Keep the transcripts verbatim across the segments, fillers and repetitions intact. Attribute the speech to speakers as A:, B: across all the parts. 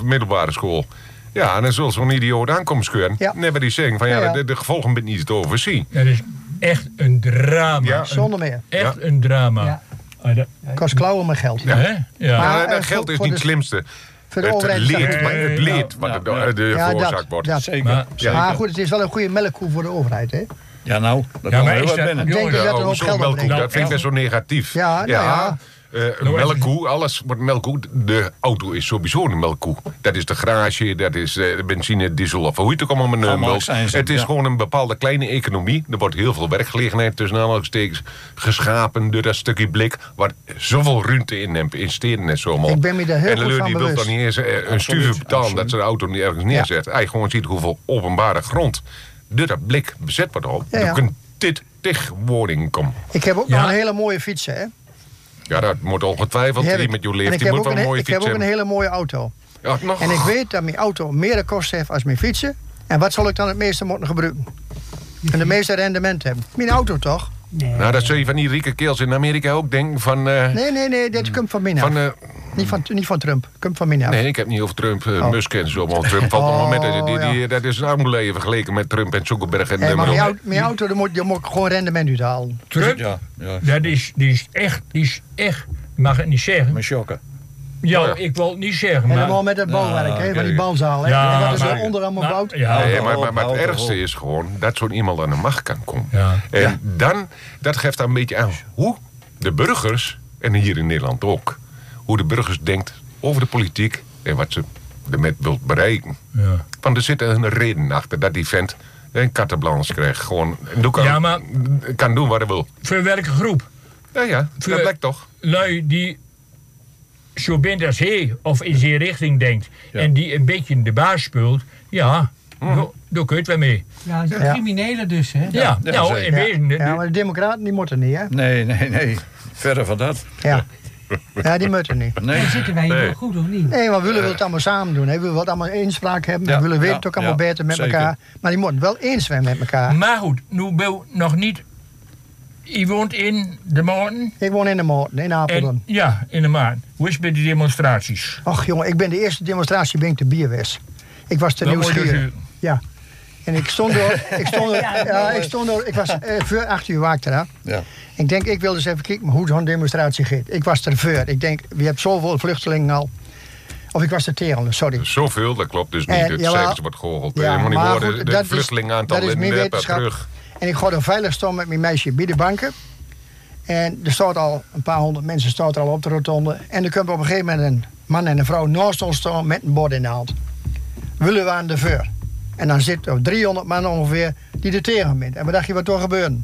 A: middelbare school. Ja, en dan zal zo'n idioot aankomen scheuren.
B: Ja.
A: Nee, maar die zeggen van ja,
B: Ja, ja.
A: De, de gevolgen ben niet te overzien.
C: Dat is echt een drama.
A: Ja.
C: Een-
B: Zonder meer.
C: Echt
A: Ja.
C: een drama.
D: Ja.
C: Ah, dat-
B: Kost klauwen met geld.
C: Hè? Ja.
B: Maar-
A: Ja, dat
B: eh,
A: geld
B: voor-
A: is
B: voor
A: niet het
B: de-
A: slimste.
B: Voor de
A: Het
B: overheid.
A: leed, maar het
C: Nee,
A: leed wat
E: ja,
A: er
E: ja.
A: de
B: Ja,
A: veroorzaakt
B: dat,
A: wordt.
B: dat.
E: Zeker.
C: Maar-
E: zeker.
B: Maar goed, het is wel een goede melkkoe voor de overheid, hè?
E: Ja, nou, dat
C: Ja,
E: kan
C: maar
E: heel
C: is
E: wat
C: dat-
E: binnen.
B: Ik denk
C: Jongens,
B: dat er
A: Oh,
B: ook
A: zo'n
B: geld op
A: melkkoe,
B: brengt.
A: dat vind ik best wel negatief.
B: Ja, nou ja.
A: Uh, een melkkoe, alles wordt melkkoe. De auto is sowieso een melkkoe. Dat is de garage, dat is uh, benzine, diesel of hoe je het ook allemaal met een
E: Allemaal
A: melk.
E: zijn ze,
A: Het is
E: ja.
A: gewoon een bepaalde kleine economie. Er wordt heel veel werkgelegenheid tussen aanhalingstekens geschapen door dat stukje blik. Waar zoveel ruimte in neemt, in steden en zo. allemaal.
B: Ik ben me daar heel
A: en de
B: goed
A: lui
B: van
A: die wil
B: bewust.
A: dan niet eens uh, een stuur betalen
E: absoluut.
A: dat ze de auto niet ergens neerzet. Hij gewoon ziet hoeveel openbare grond door dat blik bezet wordt al.
B: Ja, ja.
A: Er kunt dit tegenwoordig komen.
B: Ik heb ook
C: Ja.
B: nog een hele mooie fiets, hè?
A: Ja, dat moet ongetwijfeld.
B: Die heb
A: Die
B: ik.
A: met jouw
B: En ik
A: leeftijd
B: heb
A: moet
B: ook
A: wel
B: een,
A: een
B: he-
A: mooie
B: ik heb
A: fiets
B: ook een
A: hebben.
B: hele mooie auto.
A: Ja, nog.
B: En ik weet dat mijn auto meer kosten heeft als mijn fietsen. En wat zal ik dan het meeste moeten gebruiken? En de meeste rendement hebben. Mijn auto toch?
D: Nee.
A: Nou, dat zul je van die rieke keels in Amerika ook denken van... eh,
B: Nee, nee, nee, dit komt van mij af.
A: van eh,
B: Niet, van, niet van Trump, komt van mij af.
A: nee, ik heb niet over Trump, eh,
B: Oh.
A: Musk en zo. Maar Trump valt
B: Oh,
A: er nog met. Die, die,
B: ja.
A: Dat is een armoede vergeleken met Trump en Zuckerberg en
B: Hey,
A: noem
B: maar
A: maar
B: mijn
A: op.
B: auto, mijn auto daar moet, daar moet ik gewoon rendement uit halen.
C: Trump,
E: Ja, ja.
C: dat is, die is echt, die is echt, ik mag het niet zeggen.
E: Met shocken.
C: Ja,
A: Oh ja.
C: ik wil het niet zeggen,
B: Helemaal
C: maar...
B: met het bouwwerk, hè, van die
E: kijk.
B: balzaal. Hè.
C: Ja,
B: en dat is
C: maar-
B: er onder allemaal
C: maar-
B: bouwd.
C: Ja,
A: Nee, maar, maar, maar het
E: Auto,
A: ergste
E: auto.
A: is gewoon dat zo'n iemand aan de macht kan komen.
C: Ja.
A: En
E: Ja.
A: dan, dat geeft dan een beetje aan hoe de burgers, en hier in Nederland ook, hoe de burgers denkt over de politiek en wat ze ermee wil bereiken.
C: Ja.
A: Want er zit een reden achter dat die vent een carte blanche krijgt. Gewoon, en doe kan,
C: Ja, maar-
A: kan doen wat hij wil.
C: Voor welke groep?
A: Ja, ja,
C: Voor-
A: dat blijkt toch.
C: Lui die zo bent als hij, of in zijn richting denkt,
E: Ja.
C: en die een beetje de baas speelt, ja,
A: Hm.
C: do- daar kun je het wel mee.
D: Ja, dat zijn
B: Ja.
D: criminelen dus, hè?
C: Ja,
E: ja,
C: nou,
E: zeker.
C: in wezen...
B: Ja, maar de democraten die moeten niet, hè?
E: Nee, nee, nee. Verder van dat.
B: Ja, ja die moeten niet.
E: Nee.
D: Dan zitten wij hier
A: Nee.
D: wel goed, of niet?
B: Nee, maar we willen het allemaal samen doen. Hè. We willen het allemaal inspraak hebben.
E: Ja,
B: we willen weten
E: ja,
B: het ook allemaal
E: ja,
B: beter met
E: zeker.
B: elkaar. Maar die moeten wel eens zijn met elkaar.
C: Maar goed, nu ben je nog niet... Je woont in de Maarten.
B: Ik woon in de Moorten, in Apeldoorn.
C: En, ja, in de Maarten. Hoe is het met die demonstraties?
B: Ach jongen, ik ben de eerste demonstratie ben ik de bierwest. Ik was te
C: Dat moet je
B: nieuwsgierig.
C: dus-
B: Ja. En ik stond door, ik stond door, ja, ik stond door, ik was eh, voor acht uur waakte daar.
E: Ja.
B: Ik denk, ik wil eens even kijken hoe zo'n demonstratie gaat. Ik was er voor. Ik denk, we hebben zoveel vluchtelingen al. Of ik was er tegen, sorry.
A: Zoveel, dat klopt dus niet.
B: En,
A: Het
B: jawel.
A: cijfers wordt gehoord.
B: Ja,
A: Je moet niet
B: maar
A: worden,
B: goed,
A: de
B: dat is-
A: vluchtelingenaantal
B: dat is
A: in
B: mijn
A: de
B: wetenschap.
A: terug.
B: En ik ga er veilig staan met mijn meisje bij de banken. En er staat al een paar honderd mensen staat er al op de rotonde. En er komt op een gegeven moment een man en een vrouw naast ons staan met een bord in de hand. Willen we aan de veur? En dan zitten er driehonderd man ongeveer die er tegen bent. En wat dacht je wat er gebeurde?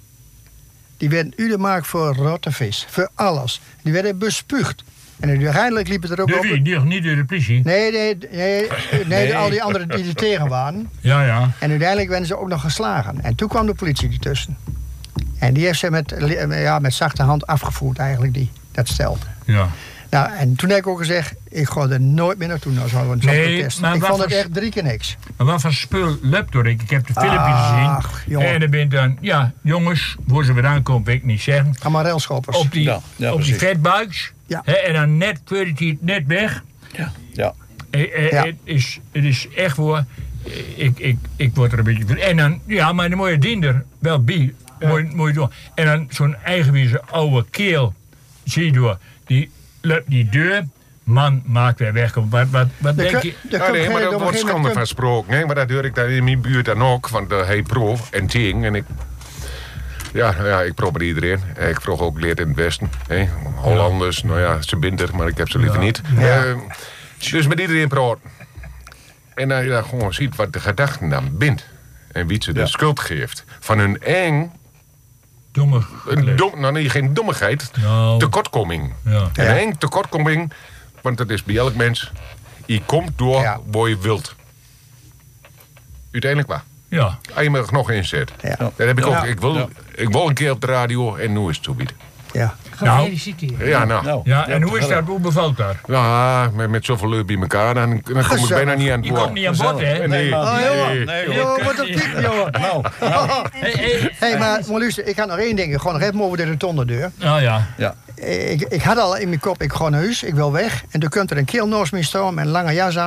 B: Die werden udemaakt voor rotte vis, voor alles. Die werden bespuugd. En uiteindelijk liep het er ook
C: De
B: op.
C: wie? Die, niet door de politie?
B: Nee, nee, nee, nee, al die anderen die er tegen waren.
C: Ja, ja.
B: En uiteindelijk werden ze ook nog geslagen. En toen kwam de politie ertussen. En die heeft ze met, ja, met zachte hand afgevoerd eigenlijk, die, dat stel.
C: ja.
B: Nou, en toen heb ik ook gezegd, ik ga er nooit meer naartoe naar zo'n zo'n
C: Nee,
B: protest.
C: maar
B: Ik
C: wat
B: vond het
C: voor-
B: echt drie keer niks.
C: Maar wat voor spul loopt door? Ik, ik heb de filmpjes
B: Ach,
C: gezien.
B: jongen.
C: En er bent dan, ja, jongens, voor ze weer aankomen, weet ik niet zeggen.
B: Allemaal railschoppers.
C: Op die,
E: Ja, ja,
C: op die
E: precies.
C: fatbikes.
B: Ja.
C: Hè, en dan net, voordat hij het net weg.
E: Ja. Ja.
C: Eh, eh,
B: Ja.
C: Het, is, het is echt voor. eh, Ik, ik, ik word er een beetje. En dan, ja, maar dan moet je diender wel bij. Mooi, mooi door. En dan zo'n eigenwijze oude keel. Zie je door. Die loopt die deur. Man, maakt weer weg. Wat, wat, wat
B: Er
C: denk
B: kun-
C: je?
B: er
A: Ja,
B: komt
A: nee,
B: geen-
A: maar
B: op
A: er
B: een
A: wordt
B: gegeven
A: schande
B: moment
A: van gesproken. Nee, maar dat hoor ik daar in mijn buurt dan ook. Van de Hey Pro en Ting. En ik... Ja, nou ja, ik probeer iedereen. Ik vroeg ook leert in het Westen. Hè? Hollanders, nou ja, ze binder, maar ik heb ze liever
C: Ja.
A: niet.
B: Ja.
A: Eh, dus met iedereen praten. En dan je dan gewoon ziet wat de gedachten dan bindt. En wie ze de
E: Ja.
A: schuld geeft. Van hun eng,
C: Domme.
A: een dom, nou nee, geen dommigheid,
C: Nou.
A: tekortkoming.
C: Ja.
A: Een
B: Ja.
A: eng tekortkoming, want dat is bij elk mens. Je komt door
B: Ja.
A: waar je wilt. Uiteindelijk waar.
C: Ja.
A: Als je me er nog inzet.
B: Ja.
A: Dat heb ik
B: Ja.
A: ook. Ik wil,
E: Ja.
A: ik wil een keer op de radio en nu is het zo bieden.
B: Ja.
D: Gefeliciteerd.
A: Ja, nou.
E: Nou,
C: Ja, en hoe is dat? Hoe bevalt dat?
A: Ja, met, met zoveel leuk bij elkaar, dan, dan kom ik
B: Gezellig.
A: bijna niet aan het
C: Je
A: woord.
C: komt niet aan bod, hè?
A: Nee,
E: Nee, man.
B: Oh, jongen.
E: Nee,
C: hoor.
B: Jongen, wat een type, jongen.
E: Nou, nou.
C: Hey, hey.
B: Hé, maar, maar luister, ik ga nog één ding. Gewoon nog even over de rotondedeur.
C: Nou ja.
E: Ja.
B: Ik, ik had al in mijn kop, ik ga naar huis, ik wil weg. En toen komt er een keel naast me staan met een lange jas aan.